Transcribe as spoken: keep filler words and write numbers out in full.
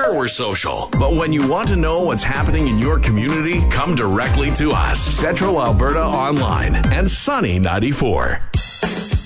Sure, we're social, but when you want to know what's happening in your community, come directly to us. Central Alberta Online and Sunny ninety-four.